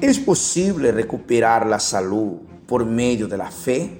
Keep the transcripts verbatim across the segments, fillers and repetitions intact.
¿Es posible recuperar la salud por medio de la fe?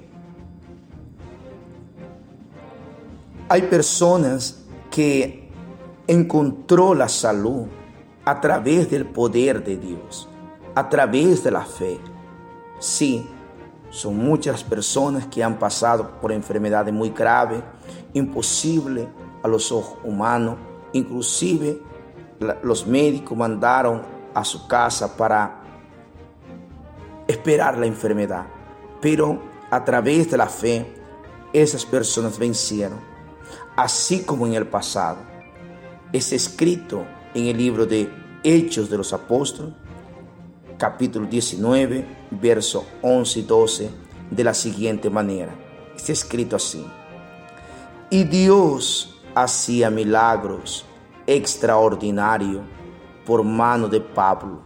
Hay personas que encontró la salud a través del poder de Dios, a través de la fe. Sí, son muchas personas que han pasado por enfermedades muy graves, imposibles a los ojos humanos. Inclusive los médicos mandaron a su casa para esperar la enfermedad. Pero a través de la fe, esas personas vencieron. Así como en el pasado. Es escrito en el libro de Hechos de los Apóstoles, capítulo diecinueve, versos once y doce, de la siguiente manera. Está escrito así: y Dios hacía milagros extraordinarios por mano de Pablo,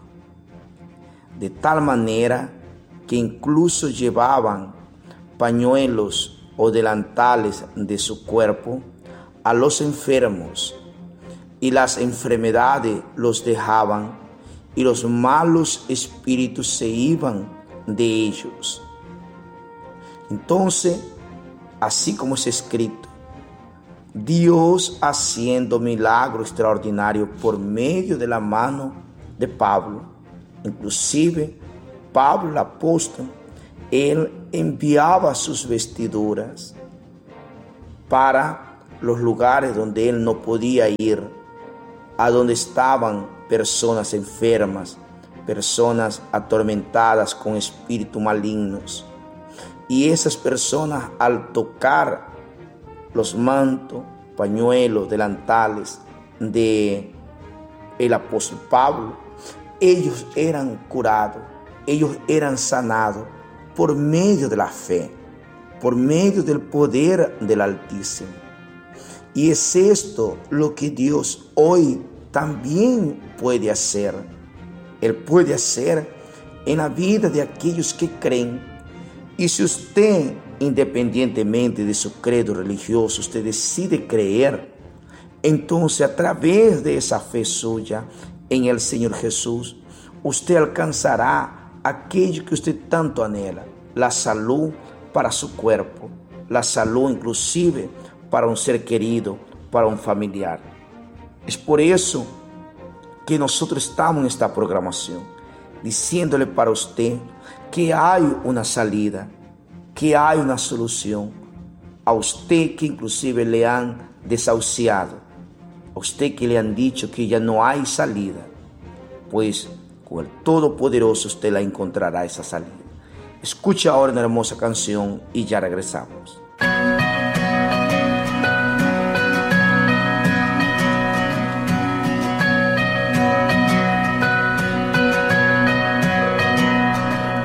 de tal manera que incluso llevaban pañuelos o delantales de su cuerpo a los enfermos, y las enfermedades los dejaban, y los malos espíritus se iban de ellos. Entonces, así como es escrito, Dios haciendo milagros extraordinarios por medio de la mano de Pablo. Inclusive, Pablo el apóstol, él enviaba sus vestiduras para los lugares donde él no podía ir, a donde estaban personas enfermas, personas atormentadas con espíritus malignos. Y esas personas, al tocar los mantos, pañuelos, delantales de el apóstol Pablo, ellos eran curados, ellos eran sanados por medio de la fe, por medio del poder del Altísimo. Y es esto lo que Dios hoy también puede hacer. Él puede hacer en la vida de aquellos que creen. Y si usted, independientemente de su credo religioso, usted decide creer, entonces a través de esa fe suya en el Señor Jesús, usted alcanzará aquello que usted tanto anhela: la salud para su cuerpo, la salud inclusive para un ser querido, para un familiar. Es por eso que nosotros estamos en esta programación, diciéndole para usted que hay una salida, que hay una solución. A usted que inclusive le han desahuciado, a usted que le han dicho que ya no hay salida, pues con el Todopoderoso usted la encontrará esa salida. Escucha ahora una hermosa canción y ya regresamos.